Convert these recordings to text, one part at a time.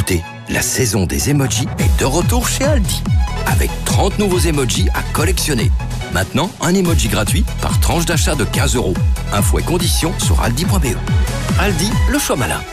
Écoutez, la saison des emojis est de retour chez Aldi. Avec 30 nouveaux emojis à collectionner. Maintenant, un emoji gratuit par tranche d'achat de 15 €. Infos et conditions sur aldi.be. Aldi, le choix malin.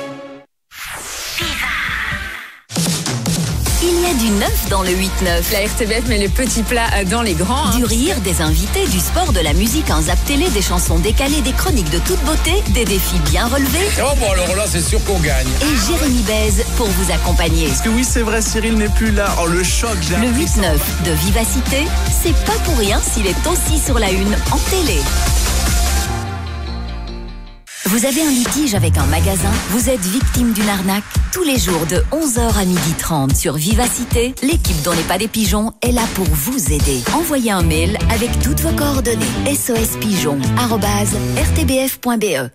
Il y a du neuf dans le 8-9. La RTBF met les petits plats dans les grands. Du rire, des invités, du sport, de la musique, un zap télé, des chansons décalées, des chroniques de toute beauté, des défis bien relevés. Oh bon, alors là, c'est sûr qu'on gagne. Et Jérémy Baise pour vous accompagner. Parce que oui, c'est vrai, Cyril n'est plus là. Oh, le choc, j'ai Le appris 8-9 de Vivacité, c'est pas pour rien s'il est aussi sur la une en télé. Vous avez un litige avec un magasin? Vous êtes victime d'une arnaque? Tous les jours de 11h à 12h30 sur Vivacité, l'équipe d'On n'est pas des pigeons est là pour vous aider. Envoyez un mail avec toutes vos coordonnées. sospigeon@rtbf.be.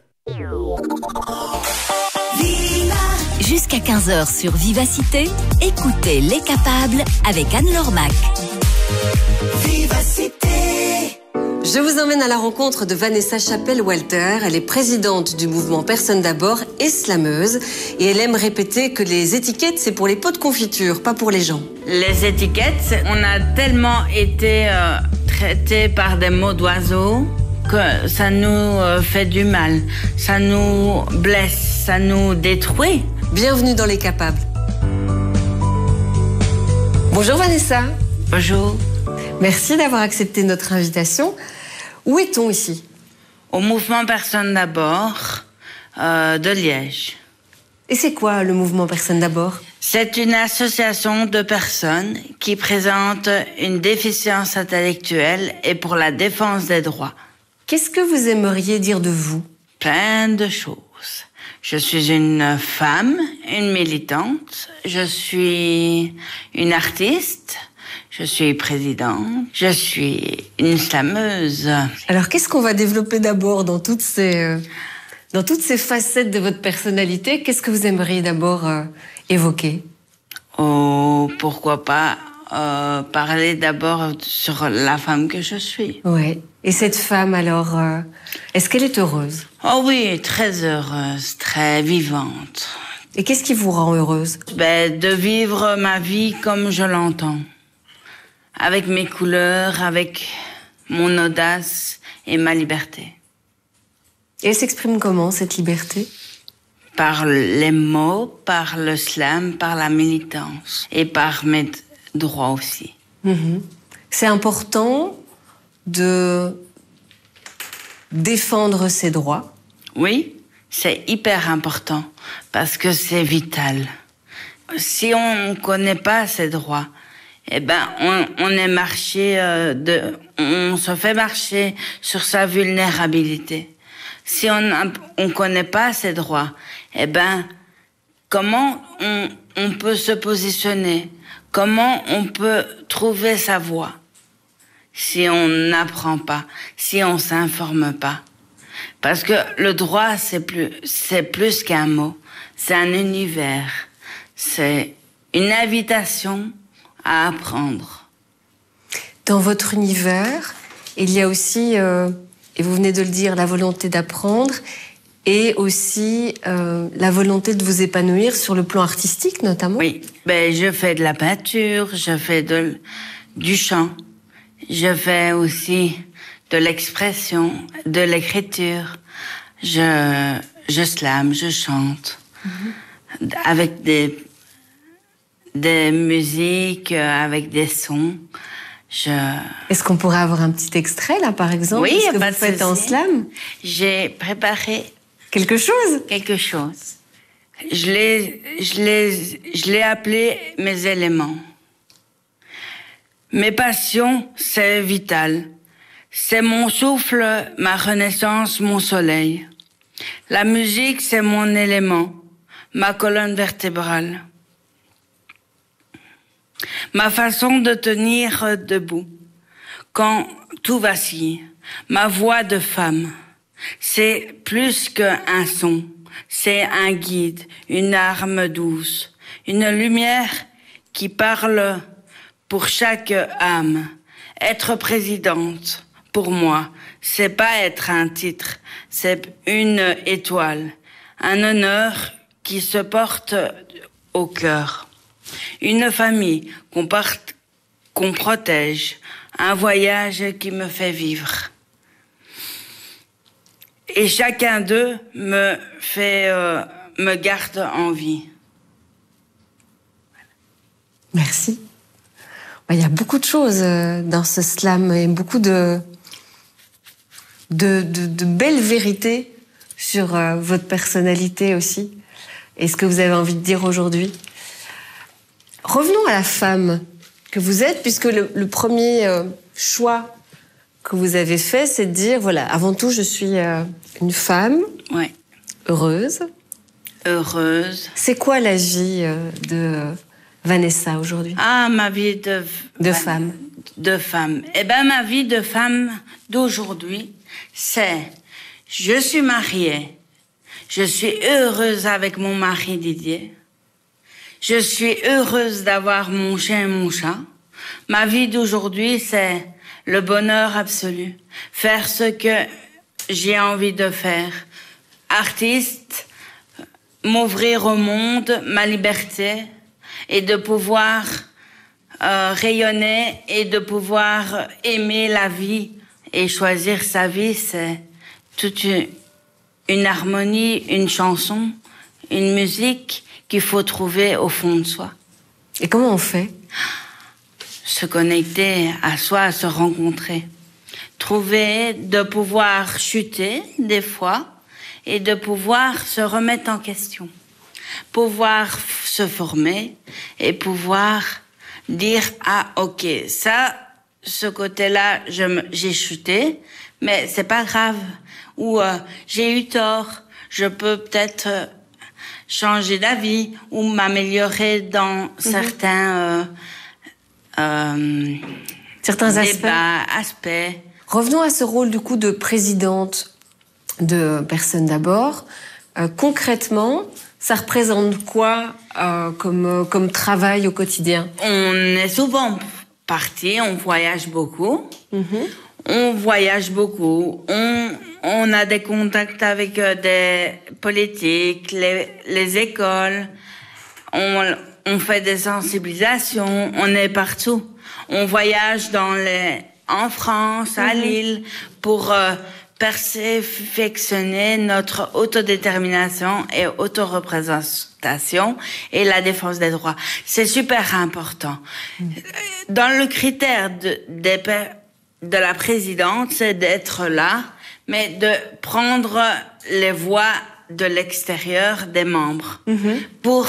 Jusqu'à 15h sur Vivacité, écoutez Les Capables avec Anne-Laure Mac. Vivacité. Je vous emmène à la rencontre de Vanessa Chapelle-Walter. Elle est présidente du mouvement Personne d'abord et slameuse. Et elle aime répéter que les étiquettes, c'est pour les pots de confiture, pas pour les gens. Les étiquettes, on a tellement été traités par des mots d'oiseaux que ça nous fait du mal. Ça nous blesse, ça nous détruit. Bienvenue dans Les Capables. Bonjour Vanessa. Bonjour. Merci d'avoir accepté notre invitation. Où est-on ici? Au mouvement Personne d'abord de Liège. Et c'est quoi le mouvement Personne d'abord? C'est une association de personnes qui présentent une déficience intellectuelle et pour la défense des droits. Qu'est-ce que vous aimeriez dire de vous? Plein de choses. Je suis une femme, une militante, je suis une artiste, je suis présidente, je suis une slameuse. Alors qu'est-ce qu'on va développer d'abord dans toutes ces facettes de votre personnalité? Qu'est-ce que vous aimeriez d'abord évoquer? Oh, pourquoi pas parler d'abord sur la femme que je suis. Ouais. Et cette femme alors, est-ce qu'elle est heureuse? Oh oui, très heureuse, très vivante. Et qu'est-ce qui vous rend heureuse? De vivre ma vie comme je l'entends. Avec mes couleurs, avec mon audace et ma liberté. Et elle s'exprime comment, cette liberté? Par les mots, par le slam, par la militance et par mes droits aussi. Mmh. C'est important de défendre ses droits? Oui, c'est hyper important parce que c'est vital. Si on ne connaît pas ses droits, on est on se fait marcher sur sa vulnérabilité. Si on connaît pas ses droits, comment on peut se positionner? Comment on peut trouver sa voie? Si on n'apprend pas, si on s'informe pas. Parce que le droit, c'est plus qu'un mot. C'est un univers. C'est une invitation à apprendre. Dans votre univers, il y a aussi, et vous venez de le dire, la volonté d'apprendre et aussi la volonté de vous épanouir sur le plan artistique notamment. Oui, je fais de la peinture, je fais du chant, je fais aussi de l'expression, de l'écriture, je slame, je chante, avec des musiques, avec des sons. Est-ce qu'on pourrait avoir un petit extrait là par exemple? Oui, ce que vous faites en slam? J'ai préparé quelque chose. Je l'ai appelé mes éléments. Mes passions, c'est vital. C'est mon souffle, ma renaissance, mon soleil. La musique, c'est mon élément, ma colonne vertébrale. Ma façon de tenir debout quand tout vacille. Ma voix de femme, c'est plus qu'un son. C'est un guide, une arme douce, une lumière qui parle pour chaque âme. Être présidente, pour moi, c'est pas être un titre, c'est une étoile, un honneur qui se porte au cœur. Une famille qu'on protège. Un voyage qui me fait vivre. Et chacun d'eux me garde en vie. Merci. Il y a beaucoup de choses dans ce slam et beaucoup de belles vérités sur votre personnalité aussi et ce que vous avez envie de dire aujourd'hui. Revenons à la femme que vous êtes, puisque le premier choix que vous avez fait, c'est de dire, voilà, avant tout, je suis une femme heureuse. Heureuse. C'est quoi la vie de Vanessa aujourd'hui? Ah, ma vie de femme. De femme. Eh ben, ma vie de femme d'aujourd'hui, c'est, je suis mariée, je suis heureuse avec mon mari Didier, je suis heureuse d'avoir mon chien et mon chat. Ma vie d'aujourd'hui, c'est le bonheur absolu. Faire ce que j'ai envie de faire. Artiste, m'ouvrir au monde, ma liberté, et de pouvoir rayonner et de pouvoir aimer la vie et choisir sa vie, c'est toute une harmonie, une chanson, une musique qu'il faut trouver au fond de soi. Et comment on fait? Se connecter à soi, se rencontrer. Trouver, de pouvoir chuter des fois et de pouvoir se remettre en question. Pouvoir se former et pouvoir dire « Ah, ok, ça, ce côté-là, j'ai chuté, mais c'est pas grave. » Ou j'ai eu tort, je peux peut-être changer d'avis ou m'améliorer dans certains aspects. Revenons à ce rôle du coup de présidente de Personne d'abord. Concrètement, ça représente quoi comme travail au quotidien? On est souvent partis, on voyage beaucoup. On voyage beaucoup. On a des contacts avec des politiques, les écoles. On fait des sensibilisations. On est partout. On voyage en France, à Lille, pour perfectionner notre autodétermination et autoreprésentation et la défense des droits. C'est super important. Dans le critère de la présidente, c'est d'être là, mais de prendre les voix de l'extérieur des membres pour